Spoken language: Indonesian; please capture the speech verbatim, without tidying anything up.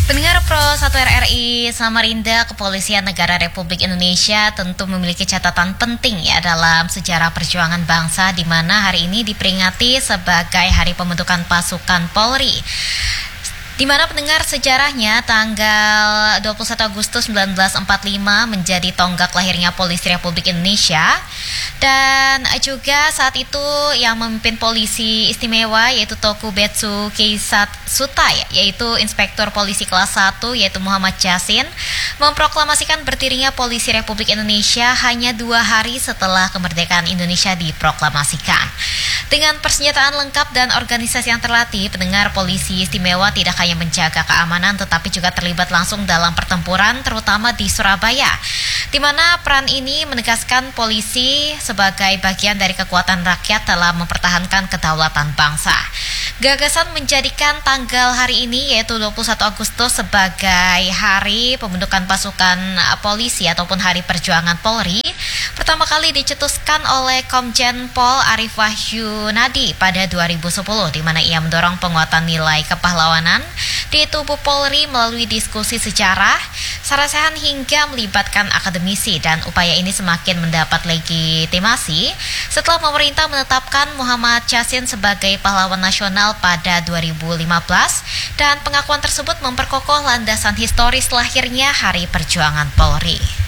Pendengar Pro satu R R I Samarinda, Kepolisian Negara Republik Indonesia tentu memiliki catatan penting ya dalam sejarah perjuangan bangsa, di mana hari ini diperingati sebagai Hari Pembentukan Pasukan Polri. Di mana pendengar sejarahnya tanggal dua puluh satu Agustus seribu sembilan ratus empat puluh lima menjadi tonggak lahirnya Polisi Republik Indonesia, dan juga saat itu yang memimpin polisi istimewa yaitu Tokubetsu Keisatsutai, yaitu Inspektur Polisi kelas satu yaitu Muhammad Yasin, memproklamasikan berdirinya Polisi Republik Indonesia hanya dua hari setelah kemerdekaan Indonesia diproklamasikan. Dengan persenjataan lengkap dan organisasi yang terlatih, pendengar polisi istimewa tidak hanya menjaga keamanan tetapi juga terlibat langsung dalam pertempuran, terutama di Surabaya, di mana peran ini menegaskan polisi sebagai bagian dari kekuatan rakyat dalam mempertahankan kedaulatan bangsa. Gagasan menjadikan tanggal hari ini yaitu dua puluh satu Agustus sebagai Hari Pembentukan Pasukan Polisi ataupun Hari Perjuangan Polri pertama kali dicetuskan oleh Komjen Pol Arief Wahyunadi pada dua ribu sepuluh, di mana ia mendorong penguatan nilai kepahlawanan di tubuh Polri melalui diskusi sejarah, sarasehan hingga melibatkan akademisi, dan upaya ini semakin mendapat legitimasi setelah pemerintah menetapkan Muhammad Yasin sebagai pahlawan nasional pada dua ribu lima belas, dan pengakuan tersebut memperkokoh landasan historis lahirnya Hari Perjuangan Polri.